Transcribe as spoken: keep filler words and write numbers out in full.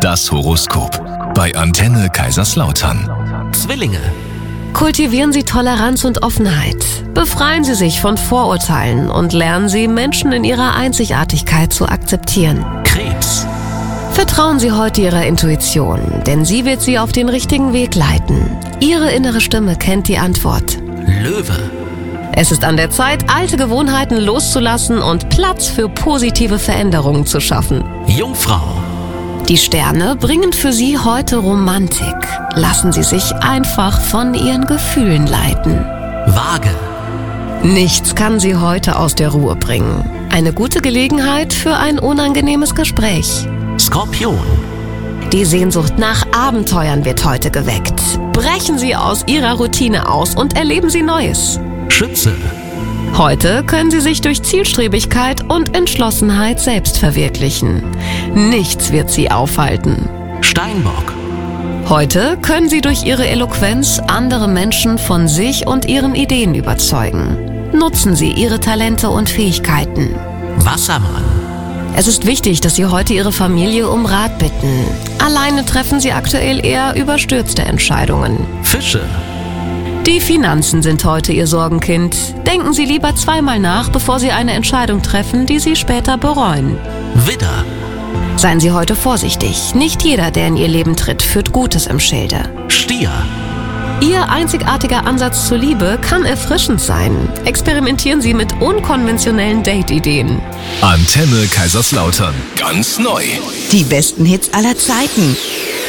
Das Horoskop bei Antenne Kaiserslautern. Zwillinge. Kultivieren Sie Toleranz und Offenheit. Befreien Sie sich von Vorurteilen und lernen Sie, Menschen in ihrer Einzigartigkeit zu akzeptieren. Krebs. Vertrauen Sie heute Ihrer Intuition, denn sie wird Sie auf den richtigen Weg leiten. Ihre innere Stimme kennt die Antwort. Löwe. Es ist an der Zeit, alte Gewohnheiten loszulassen und Platz für positive Veränderungen zu schaffen. Jungfrau. Die Sterne bringen für Sie heute Romantik. Lassen Sie sich einfach von Ihren Gefühlen leiten. Waage. Nichts kann Sie heute aus der Ruhe bringen. Eine gute Gelegenheit für ein unangenehmes Gespräch. Skorpion. Die Sehnsucht nach Abenteuern wird heute geweckt. Brechen Sie aus Ihrer Routine aus und erleben Sie Neues. Schütze. Heute können Sie sich durch Zielstrebigkeit und Entschlossenheit selbst verwirklichen. Nichts wird Sie aufhalten. Steinbock. Heute können Sie durch Ihre Eloquenz andere Menschen von sich und Ihren Ideen überzeugen. Nutzen Sie Ihre Talente und Fähigkeiten. Wassermann. Es ist wichtig, dass Sie heute Ihre Familie um Rat bitten. Alleine treffen Sie aktuell eher überstürzte Entscheidungen. Fische. Die Finanzen sind heute Ihr Sorgenkind. Denken Sie lieber zweimal nach, bevor Sie eine Entscheidung treffen, die Sie später bereuen. Widder. Seien Sie heute vorsichtig. Nicht jeder, der in Ihr Leben tritt, führt Gutes im Schilde. Stier. Ihr einzigartiger Ansatz zur Liebe kann erfrischend sein. Experimentieren Sie mit unkonventionellen Date-Ideen. Antenne Kaiserslautern. Ganz neu. Die besten Hits aller Zeiten.